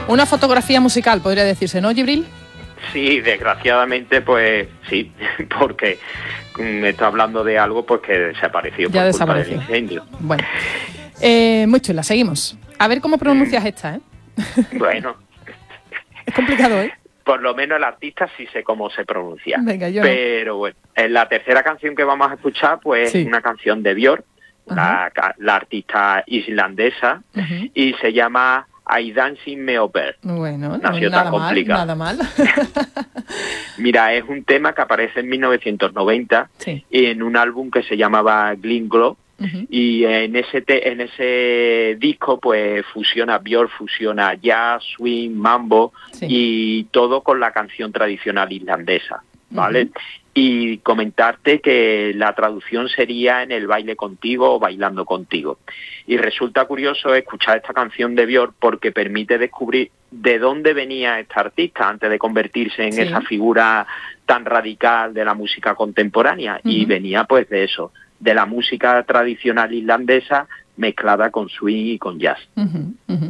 Una fotografía musical, podría decirse, ¿no, Djibril? Sí, desgraciadamente, pues sí, porque me está hablando de algo pues que desapareció Ya por desapareció. culpa del incendio. Bueno, muy chula, seguimos. A ver cómo pronuncias esta, ¿eh? Bueno, Es complicado, ¿eh? por lo menos el artista sí sé cómo se pronuncia. Venga, yo no. Pero bueno, en la tercera canción que vamos a escuchar, pues Sí. es una canción de Björk, Ajá. la artista islandesa, Ujú. y se llama I Dancing Me Over. Bueno, No ha sido nada tan mal, complicado. nada mal. Mira, es un tema que aparece en 1990 Sí. en un álbum que se llamaba Glim Glow. Ujú. Y en ese disco pues Björk fusiona jazz, swing, mambo, Sí. y todo con la canción tradicional islandesa, ¿vale? Ujú. Y comentarte que la traducción sería en el baile contigo o bailando contigo. Y resulta curioso escuchar esta canción de Björk porque permite descubrir de dónde venía esta artista antes de convertirse en Sí. esa figura tan radical de la música contemporánea. Y Ujú. venía pues de eso, de la música tradicional islandesa mezclada con swing y con jazz. Ujú, ujú.